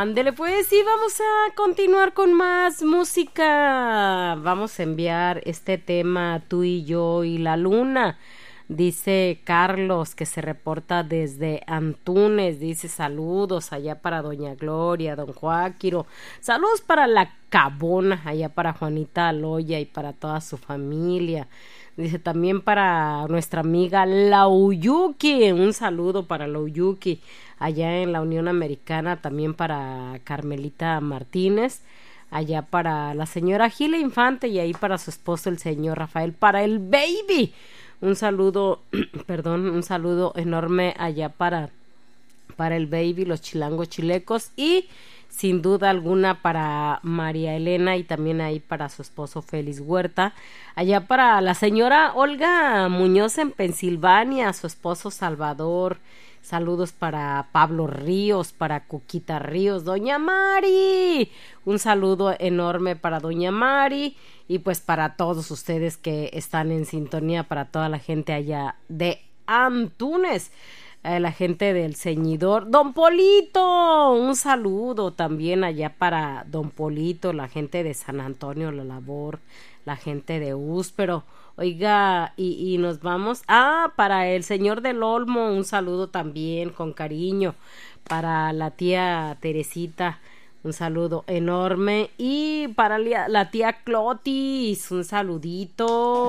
Ándele pues, y vamos a continuar con más música. Vamos a enviar este tema Tú y yo y la luna. Dice Carlos, que se reporta desde Antunes, dice saludos allá para doña Gloria, don Joaquiro, saludos para la Cabona, allá para Juanita Aloya y para toda su familia. Dice también para nuestra amiga Lauyuki, un saludo para Lauyuki allá en la Unión Americana, también para Carmelita Martínez, allá para la señora Gila Infante y ahí para su esposo el señor Rafael, para el baby. Un saludo, perdón, un saludo enorme allá para el baby, los chilangos chilecos y sin duda alguna para María Elena y también ahí para su esposo Félix Huerta, allá para la señora Olga Muñoz en Pensilvania, su esposo Salvador, saludos para Pablo Ríos, para Cuquita Ríos, doña Mari, un saludo enorme para doña Mari y pues para todos ustedes que están en sintonía, para toda la gente allá de Antunes, la gente del Ceñidor, don Polito, un saludo también allá para don Polito, la gente de San Antonio La Labor, la gente de Úspero, oiga, y nos vamos, para el señor del Olmo, un saludo también con cariño, para la tía Teresita, un saludo enorme, y para la tía Clotis, un saludito.